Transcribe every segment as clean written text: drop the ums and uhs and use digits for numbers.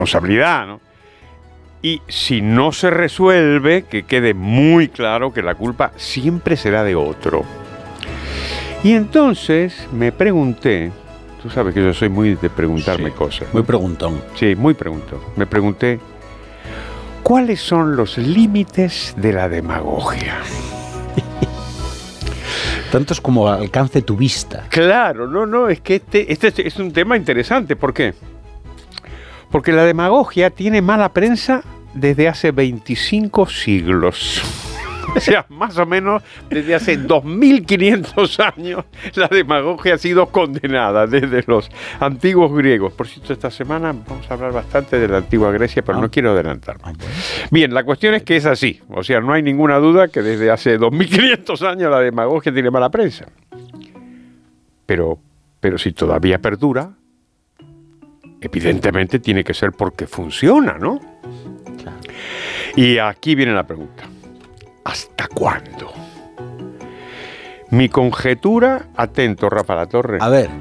responsabilidad, ¿no? Y si no se resuelve, que quede muy claro que la culpa siempre será de otro. Y entonces me pregunté, tú sabes que yo soy muy de preguntarme cosas, ¿no? Muy preguntón. Sí, muy preguntón. Me pregunté, ¿cuáles son los límites de la demagogia? Tantos como alcance tu vista. Claro, no, es que este es un tema interesante. ¿Por qué? Porque la demagogia tiene mala prensa desde hace 25 siglos. O sea, más o menos desde hace 2500 años la demagogia ha sido condenada desde los antiguos griegos. Por cierto, esta semana vamos a hablar bastante de la antigua Grecia, pero no quiero adelantarme. Bien, la cuestión es que es así. O sea, no hay ninguna duda que desde hace 2500 años la demagogia tiene mala prensa. Pero si todavía perdura, evidentemente tiene que ser porque funciona, ¿no? Claro. Y aquí viene la pregunta. ¿Hasta cuándo? Mi conjetura, atento, Rafa Latorre. A ver.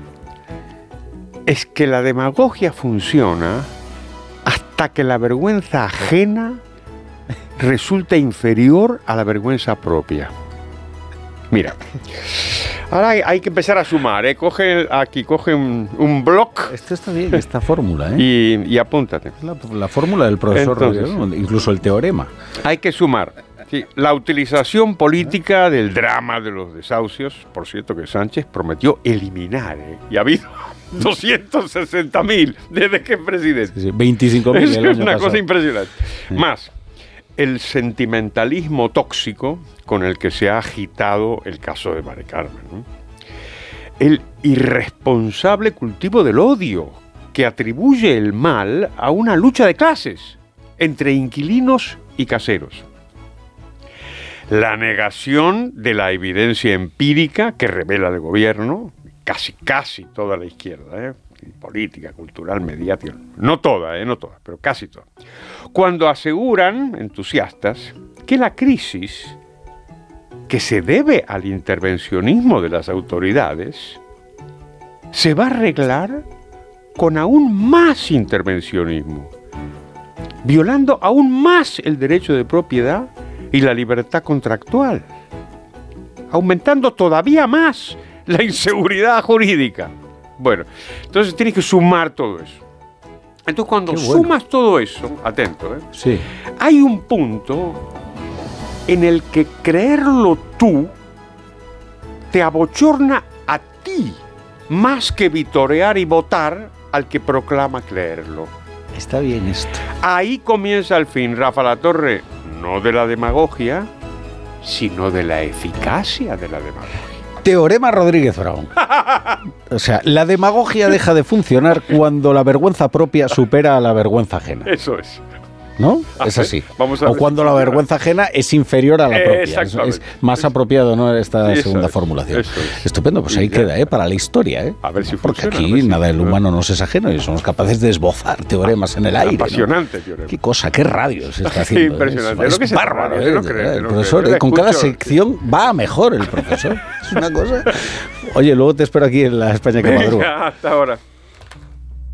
Es que la demagogia funciona hasta que la vergüenza ajena resulta inferior a la vergüenza propia. Mira, ahora hay que empezar a sumar, ¿eh? Coge un bloc. Esto está bien, esta fórmula, ¿eh? Y apúntate. La fórmula del profesor, entonces, incluso el teorema. Hay que sumar. Sí, la utilización política del drama de los desahucios, por cierto que Sánchez prometió eliminar, y ha habido 260.000 desde que es presidente. Sí, 25.000 el año Es una pasado. cosa impresionante. Sí. Más, el sentimentalismo tóxico con el que se ha agitado el caso de Mari Carmen, ¿no? El irresponsable cultivo del odio que atribuye el mal a una lucha de clases entre inquilinos y caseros. La negación de la evidencia empírica que revela el gobierno, casi toda la izquierda, política, cultural, mediática, no toda, pero casi toda. Cuando aseguran, entusiastas, que la crisis, que se debe al intervencionismo de las autoridades, se va a arreglar con aún más intervencionismo, violando aún más el derecho de propiedad y la libertad contractual, aumentando todavía más la inseguridad jurídica. Bueno, entonces tienes que sumar todo eso. Entonces cuando sumas todo eso, atento, sí, hay un punto en el que creerlo tú te abochorna a ti, más que vitorear y votar al que proclama creerlo. Está bien esto. Ahí comienza el fin, Rafa Latorre, no de la demagogia, sino de la eficacia de la demagogia. Teorema Rodríguez Brown. O sea, la demagogia deja de funcionar cuando la vergüenza propia supera a la vergüenza ajena. Eso es. ¿No? Es así. Vamos a o cuando la vergüenza ajena es inferior a la propia. Exactamente. Es más apropiado, ¿no? Esta segunda formulación. Eso es. Estupendo, pues ahí queda, para la historia, A ver si porque funciona. aquí nada del humano nos es ajeno y somos capaces de esbozar teoremas en el aire. Apasionante, ¿no? teorema. Qué cosa, qué radio se está haciendo. Impresionante. Es lo que se bárbaro, te lo crees, el profesor, con cada sección va a mejor el profesor. Es una cosa. Oye, luego te espero aquí en la España que madruga. Hasta ahora.